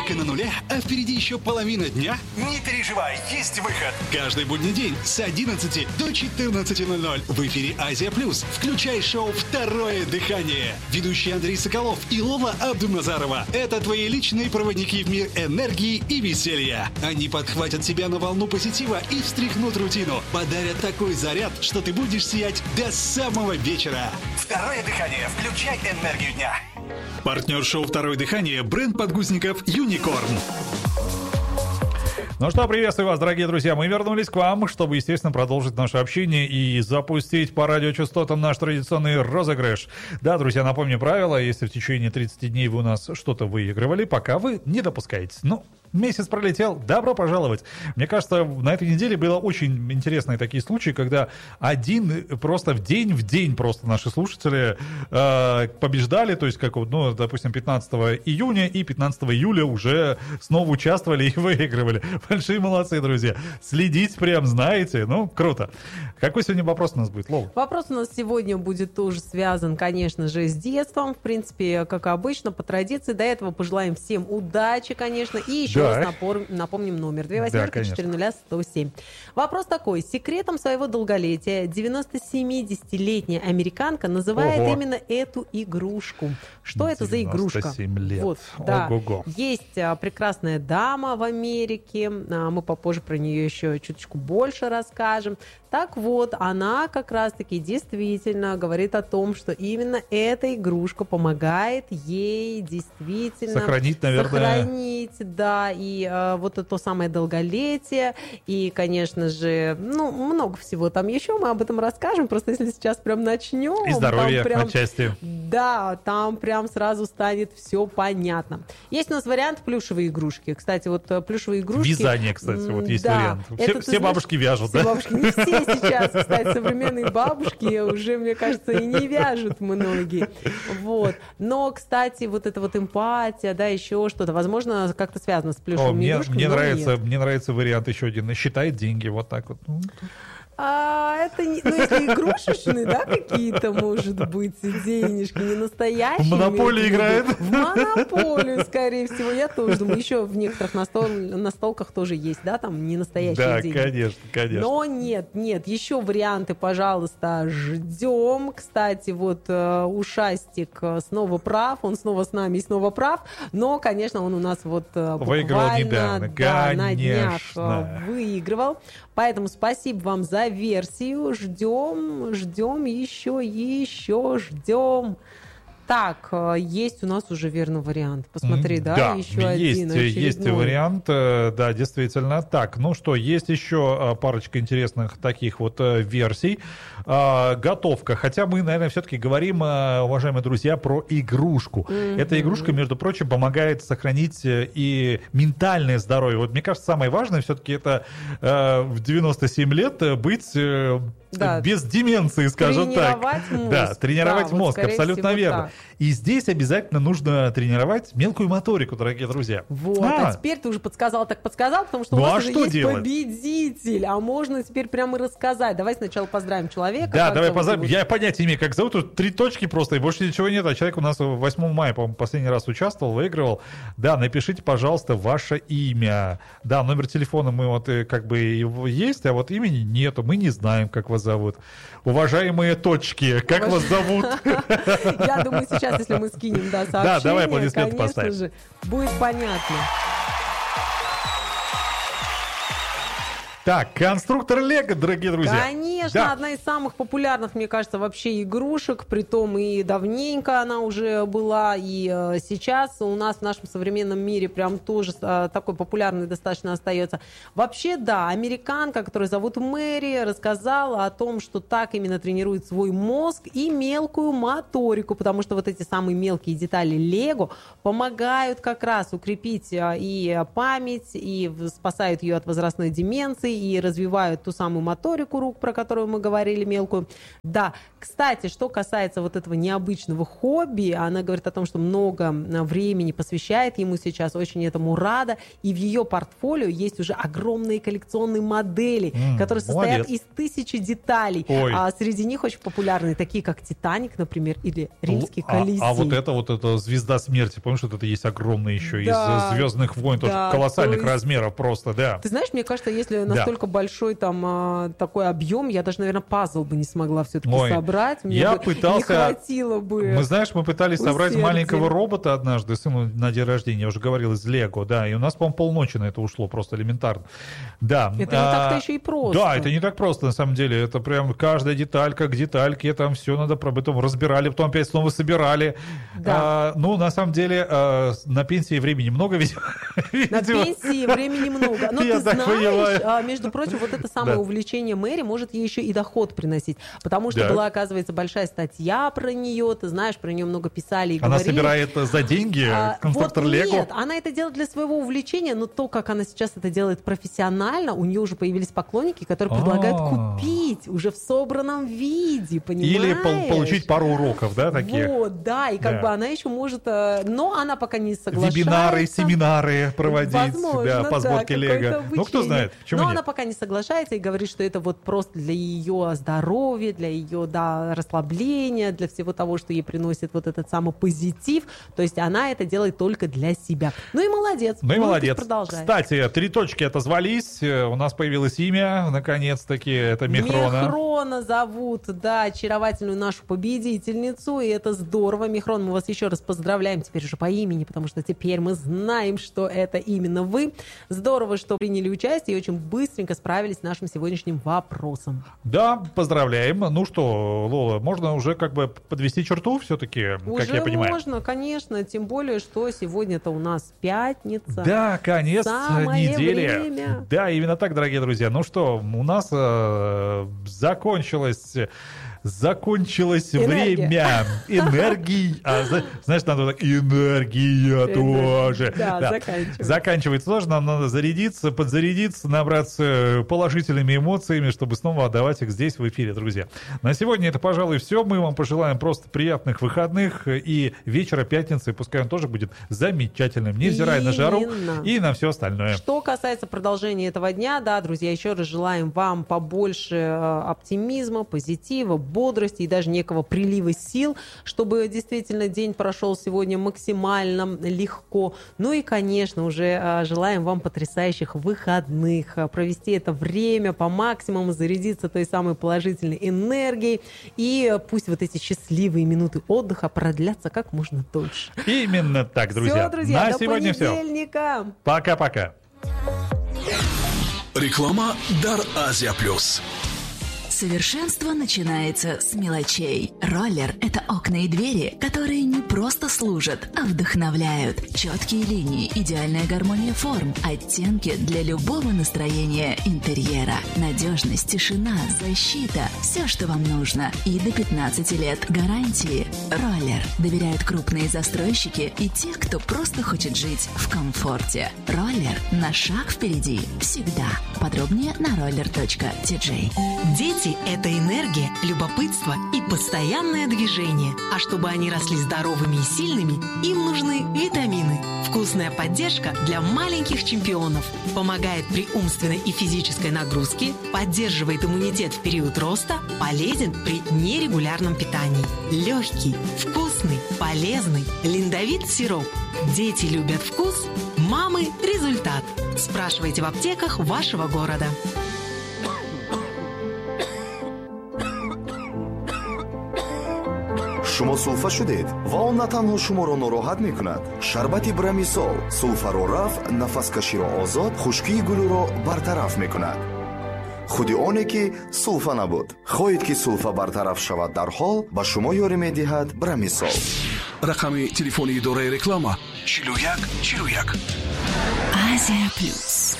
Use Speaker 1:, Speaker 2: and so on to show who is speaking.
Speaker 1: только на нуле, а впереди еще половина дня?
Speaker 2: Не переживай, есть выход.
Speaker 1: Каждый будний день с 11 до 14:00 в эфире «Азия Плюс». Включай шоу «Второе дыхание». Ведущие Андрей Соколов и Лола Абдуназарова – это твои личные проводники в мир энергии и веселья. Они подхватят тебя на волну позитива и встряхнут рутину. Подарят такой заряд, что ты будешь сиять до самого вечера.
Speaker 2: Второе дыхание. Включай энергию дня.
Speaker 1: Партнер шоу «Второе дыхание» – бренд подгузников «Юникорн».
Speaker 3: Ну что, приветствую вас, дорогие друзья. Мы вернулись к вам, чтобы, естественно, продолжить наше общение и запустить по радиочастотам наш традиционный розыгрыш. Да, друзья, напомню правила. Если в течение 30 дней вы у нас что-то выигрывали, пока вы не допускаете. Ну, месяц пролетел, добро пожаловать. Мне кажется, на этой неделе было очень интересные такие случаи, когда просто в день просто наши слушатели побеждали, то есть, как, ну, допустим, 15 июня и 15 июля уже снова участвовали и выигрывали. Большие молодцы, друзья. Следить прям знаете, ну, круто. Какой сегодня вопрос у нас будет, Лол?
Speaker 4: Вопрос у нас сегодня будет тоже связан, конечно же, с детством. В принципе, как обычно, по традиции. До этого пожелаем всем удачи, конечно, и еще раз напомним номер 28-400-107. Вопрос такой. Секретом своего долголетия 70-летняя американка называет именно эту игрушку. Что это за игрушка?
Speaker 3: 97 лет.
Speaker 4: Вот, да.
Speaker 3: Ого-го.
Speaker 4: Есть прекрасная дама в Америке. Мы попозже про нее еще чуточку больше расскажем. Так вот, она как раз-таки действительно говорит о том, что именно эта игрушка помогает ей действительно
Speaker 3: сохранить, наверное.
Speaker 4: Да, и вот это то самое долголетие, и, конечно же, ну, много всего там еще, мы об этом расскажем, просто если сейчас прям начнем.
Speaker 3: И здоровье
Speaker 4: прям,
Speaker 3: отчасти.
Speaker 4: Да, там прям сразу станет все понятно. Есть у нас вариант плюшевой игрушки. Кстати, вот плюшевые игрушки...
Speaker 3: Вязание, кстати, вот есть
Speaker 4: да,
Speaker 3: вариант. Все бабушки вяжут,
Speaker 4: все
Speaker 3: да?
Speaker 4: Бабушки, не все сейчас, кстати, современные бабушки уже, мне кажется, и не вяжут многие. Вот. Но, кстати, вот эта вот эмпатия, да, еще что-то, возможно, как-то связано с плюшевыми игрушками.
Speaker 3: Мне нравится вариант еще один. Считает деньги вот так вот.
Speaker 4: Это не, ну, если игрушечные, да, какие-то, может быть, денежки, не настоящие.
Speaker 3: В монополию играет?
Speaker 4: В монополию, скорее всего, я тоже думаю. Еще в некоторых настолках тоже есть, да, там не настоящие деньги.
Speaker 3: Да, конечно.
Speaker 4: Но нет, еще варианты, пожалуйста, ждем. Кстати, вот Ушастик снова прав, он снова с нами и снова прав, но, конечно, он у нас вот
Speaker 3: выигрывал недавно,
Speaker 4: да, на днях выигрывал. Поэтому спасибо вам за версию. Ждем, еще ждем. Так, есть у нас уже верный вариант. Посмотри, да, еще один.
Speaker 3: Есть вариант, да, действительно. Так, ну что, есть еще парочка интересных таких вот версий. Готовка. Хотя мы, наверное, все-таки говорим, уважаемые друзья, про игрушку. Эта игрушка, между прочим, помогает сохранить и ментальное здоровье. Вот мне кажется, самое важное все-таки это в 97 лет быть... Да, без деменции, скажем так.
Speaker 4: Мозг.
Speaker 3: Да, тренировать мозг,
Speaker 4: вот,
Speaker 3: абсолютно верно.
Speaker 4: Так.
Speaker 3: И здесь обязательно нужно тренировать мелкую моторику, дорогие друзья.
Speaker 4: Вот, а теперь ты уже подсказал, потому что у нас уже есть делать? Победитель, а можно теперь прямо и рассказать. Давай сначала поздравим человека.
Speaker 3: Да, давай поздравим. Я понятия не имею, как зовут, тут 3 точки просто, и больше ничего нет. А человек у нас 8 мая, по-моему, последний раз участвовал, выигрывал. Да, напишите, пожалуйста, ваше имя. Да, номер телефона мы вот как бы есть, а вот имени нету, мы не знаем, как вас зовут. Уважаемые точки, как вас зовут?
Speaker 4: Я думаю, сейчас, если мы скинем, да, сообщение,
Speaker 3: да, давай аплодисменты
Speaker 4: конечно же, будет понятно.
Speaker 3: Так, конструктор Лего, дорогие друзья.
Speaker 4: Конечно, да. Одна из самых популярных, мне кажется, вообще игрушек, притом и давненько она уже была, и сейчас у нас в нашем современном мире прям тоже такой популярный достаточно остается. Вообще, да, американка, которую зовут Мэри, рассказала о том, что так именно тренирует свой мозг и мелкую моторику, потому что вот эти самые мелкие детали Лего помогают как раз укрепить и память, и спасают ее от возрастной деменции, и развивают ту самую моторику рук, про которую мы говорили, мелкую. Да, кстати, что касается вот этого необычного хобби, она говорит о том, что много времени посвящает ему сейчас, очень этому рада, и в ее портфолио есть уже огромные коллекционные модели, которые состоят из 1000 деталей. А среди них очень популярные, такие как «Титаник», например, или «Римский Колизей».
Speaker 3: А вот это «Звезда смерти», помнишь, вот это есть огромное еще из «Звездных войн», тоже колоссальных размеров просто, да.
Speaker 4: Ты знаешь, мне кажется, если настолько большой там такой объем, я даже, наверное, пазл бы не смогла все-таки собрать. Мне не хватило бы.
Speaker 3: Мы пытались собрать маленького робота однажды сыну на день рождения, я уже говорил, из Лего, да, и у нас, по-моему, полночи на это ушло, просто элементарно. Да.
Speaker 4: Это не так-то еще и просто.
Speaker 3: Да, это не так просто, на самом деле. Это прям каждая деталька к детальке, там все надо потом разбирали, потом опять снова собирали. Да. На самом деле, на пенсии времени много, видимо.
Speaker 4: На пенсии времени много. Но ты знаешь, между прочим, вот это самое увлечение Мэри может ей еще и доход приносить, потому что была, оказывается, большая статья про нее, ты знаешь, про нее много писали и говорили.
Speaker 3: Она собирает за деньги конструктор Лего?
Speaker 4: Нет, она это делает для своего увлечения, но то, как она сейчас это делает профессионально, у нее уже появились поклонники, которые предлагают купить уже в собранном виде, понимаешь?
Speaker 3: Или получить пару уроков, да, таких?
Speaker 4: Вот, да, и как бы она еще может, но она пока не соглашается.
Speaker 3: Вебинары, семинары проводить, по сборке Лего. Ну, кто знает, почему нет?
Speaker 4: Но она пока не соглашается и говорит, что это вот просто для ее здоровья, для ее, расслабления, для всего того, что ей приносит вот этот самый позитив. То есть она это делает только для себя. Ну и молодец. Продолжай.
Speaker 3: Кстати, 3 точки отозвались. У нас появилось имя, наконец-таки. Это Мехрона.
Speaker 4: Мехрона зовут, очаровательную нашу победительницу. И это здорово. Мехрон, мы вас еще раз поздравляем теперь уже по имени, потому что теперь мы знаем, что это именно вы. Здорово, что приняли участие и очень быстренько справились с нашим сегодняшним вопросом.
Speaker 3: Да, поздравляем. Ну что, Лола, можно уже как бы подвести черту все-таки, как я понимаю?
Speaker 4: Можно, конечно. Тем более, что сегодня-то у нас пятница.
Speaker 3: Да, конец
Speaker 4: самое
Speaker 3: недели.
Speaker 4: Время.
Speaker 3: Да, именно так, дорогие друзья. Ну что, у нас закончилось время энергии. Знаешь, надо так, энергия тоже.
Speaker 4: Да,
Speaker 3: заканчивается тоже. Нам надо зарядиться, подзарядиться, набраться положительными эмоциями, чтобы снова отдавать их здесь в эфире, друзья. На сегодня это, пожалуй, все. Мы вам пожелаем просто приятных выходных и вечера пятницы. Пускай он тоже будет замечательным, невзирая на жару и на все остальное.
Speaker 4: Что касается продолжения этого дня, друзья, еще раз желаем вам побольше оптимизма, позитива, бодрости и даже некого прилива сил, чтобы действительно день прошел сегодня максимально легко. Ну и, конечно, уже желаем вам потрясающих выходных, провести это время по максимуму, зарядиться той самой положительной энергией, и пусть вот эти счастливые минуты отдыха продлятся как можно дольше.
Speaker 3: Именно так, друзья.
Speaker 4: Все, друзья,
Speaker 3: на сегодня
Speaker 4: понедельника.
Speaker 3: Все. Пока-пока.
Speaker 1: Реклама Дар Азия Плюс.
Speaker 5: Совершенство начинается с мелочей. Роллер – это окна и двери, которые не просто служат, а вдохновляют. Четкие линии, идеальная гармония форм, оттенки для любого настроения интерьера. Надежность, тишина, защита – все, что вам нужно. И до 15 лет гарантии. Роллер доверяют крупные застройщики и те, кто просто хочет жить в комфорте. Роллер – на шаг впереди. Всегда. Подробнее на roller.tj.
Speaker 6: Дети – это энергия, любопытство и постоянное движение. А чтобы они росли здоровыми и сильными, им нужны витамины. Вкусная поддержка для маленьких чемпионов. Помогает при умственной и физической нагрузке, поддерживает иммунитет в период роста, полезен при нерегулярном питании. Легкий, вкусный, полезный, линдовит сироп. Дети любят вкус, мамы – результат. Спрашивайте в аптеках вашего города.
Speaker 7: شما سولفا شدید و آن نه تنها شما را ناراحت می کند. شربت برمیسول سولفا را رفع، نفس کشی را آزاد، خشکی گلو را برطرف می کند. خودی آنه که سولفا نبود. خواهید که سولفا برطرف شود در حال به شما یاری می دهد برمیسول.
Speaker 1: رقم تلفنی اداره رکلام 41 41.
Speaker 5: Азия Плюс.